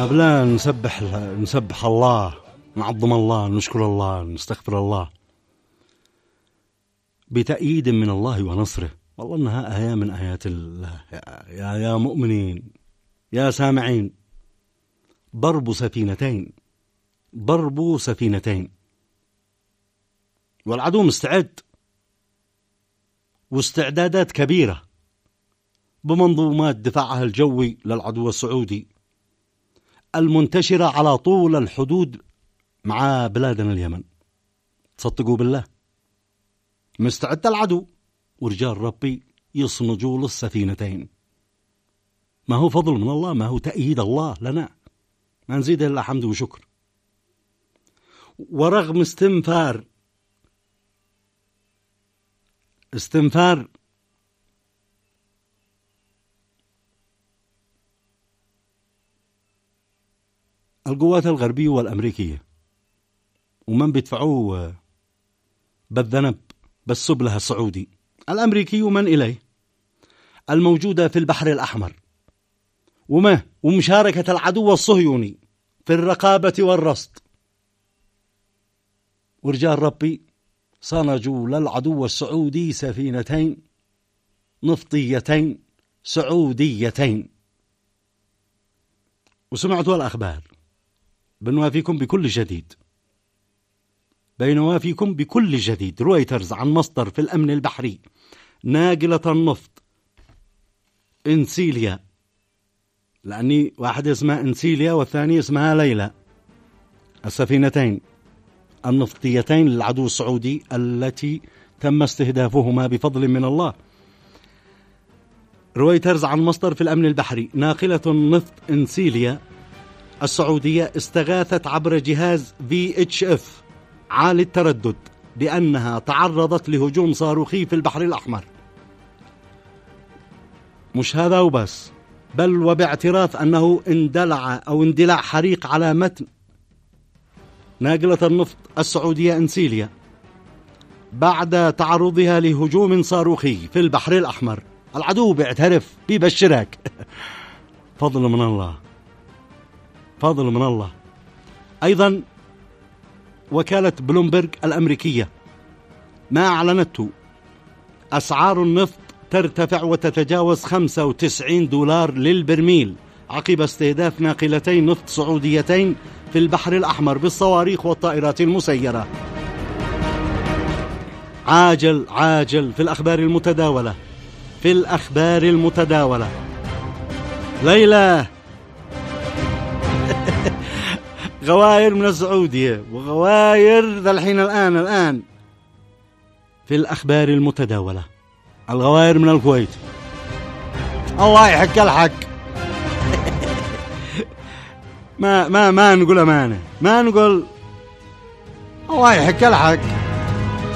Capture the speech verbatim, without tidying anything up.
قبل نسبح نسبح الله، نعظم الله، نشكر الله، نستغفر الله بتأييد من الله ونصره. والله إنها آية من آيات الله. يا, يا مؤمنين يا سامعين، ضرب سفينتين، ضرب سفينتين، والعدو مستعد، واستعدادات كبيرة بمنظومات دفاعها الجوي للعدو السعودي المنتشرة على طول الحدود مع بلادنا اليمن. تصدقوا بالله مستعد العدو، ورجال ربي يصنجوا للسفينتين. ما هو فضل من الله، ما هو تأييد الله لنا، ما نزيد إلا حمد وشكر. ورغم استنفار استنفار القوات الغربية والأمريكية ومن بيدفعوه بالذنب بالسب لها السعودي الأمريكي ومن إليه الموجودة في البحر الأحمر، وما ومشاركة العدو الصهيوني في الرقابة والرصد، ورجال ربي صنجوا للعدو السعودي سفينتين نفطيتين سعوديتين. وسمعتوا الأخبار بنوافيكم بكل جديد بينوافيكم بكل جديد. رويترز عن مصدر في الأمن البحري ناقلة النفط إنسيليا، لأني واحد اسمها إنسيليا والثاني اسمها ليلى، السفينتين النفطيتين للعدو السعودي التي تم استهدافهما بفضل من الله. رويترز عن مصدر في الأمن البحري ناقلة النفط إنسيليا السعودية استغاثت عبر جهاز في اتش اف عالي التردد بأنها تعرضت لهجوم صاروخي في البحر الأحمر. مش هذا وبس، بل وباعتراف أنه اندلع أو اندلاع حريق على متن ناقلة النفط السعودية إنسيليا بعد تعرضها لهجوم صاروخي في البحر الأحمر. العدو بيعترف بيبشرك فضل من الله، فضل من الله. أيضا وكالة بلومبرج الأمريكية ما أعلنته أسعار النفط ترتفع وتتجاوز خمسة وتسعين دولار للبرميل عقب استهداف ناقلتين نفط سعوديتين في البحر الأحمر بالصواريخ والطائرات المسيرة. عاجل عاجل في الأخبار المتداولة في الأخبار المتداولة ليلى غواير من السعودية وغواير ذا الحين الآن الآن في الأخبار المتداولة الغواير من الكويت. الله يحك الحق. ما ما ما نقول أمانة، ما نقول الله يحك الحق.